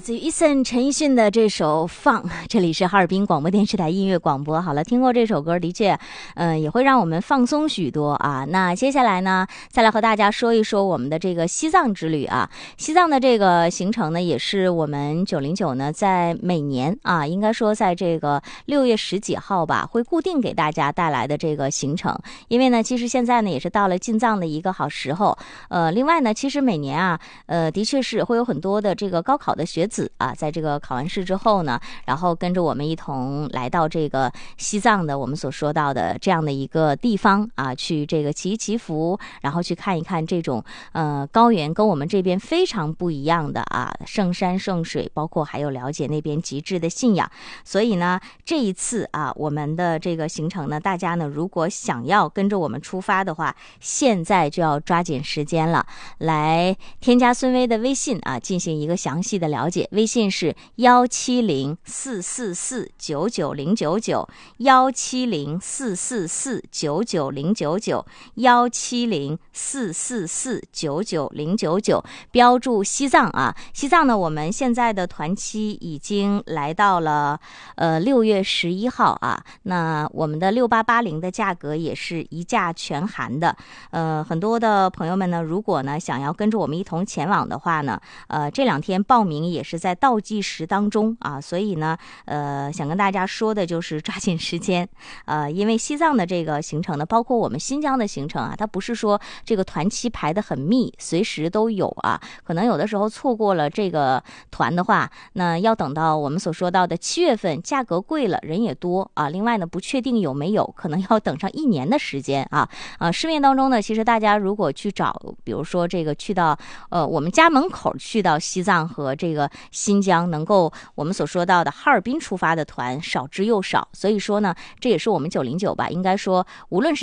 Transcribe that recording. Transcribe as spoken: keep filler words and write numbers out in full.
自于 Eason 陈奕迅的这首《放》，这里是哈尔滨广播电视台音乐广播。好了，听过这首歌，的确，嗯、呃，也会让我们放松许多啊。那接下来呢，再来和大家说一说我们的这个西藏之旅啊。西藏的这个行程呢，也是我们九零九呢，在每年啊，应该说在这个六月十几号吧，会固定给大家带来的这个行程。因为呢，其实现在呢，也是到了进藏的一个好时候。呃，另外呢，其实每年啊，呃，的确是会有很多的这个高考的学子啊，在这个考完试之后呢，然后跟着我们一同来到这个西藏的我们所说到的这样的一个地方啊，去这个祈祈福，然后去看一看这种呃高原跟我们这边非常不一样的啊圣山圣水，包括还有了解那边极致的信仰。所以呢，这一次啊，我们的这个行程呢，大家呢如果想要跟着我们出发的话，现在就要抓紧时间了，来添加孙薇的微信啊，进行一个详细的了解。微信是幺七零四四四九九零九九，幺七零四四四九九零九九，幺七零四四四九九零九九，标注西藏啊。西藏呢，我们现在的团期已经来到了呃六月十一号啊。那我们的六八八零的价格也是一价全含的。呃，很多的朋友们呢，如果呢想要跟着我们一同前往的话呢，呃，这两天报名也是在倒计时当中啊，所以呢，呃，想跟大家说的就是抓紧时间，呃，因为西藏的这个行程呢，包括我们新疆的行程啊，它不是说这个团期排得很密，随时都有啊，可能有的时候错过了这个团的话，那要等到我们所说到的七月份，价格贵了，人也多啊，另外呢，不确定有没有，可能要等上一年的时间啊，啊，市面当中呢，其实大家如果去找，比如说这个去到呃我们家门口去到西藏和这个新疆，能够我们所说到的哈尔滨出发的团少之又少，所以说呢，这也是我们九零九吧，应该说无论是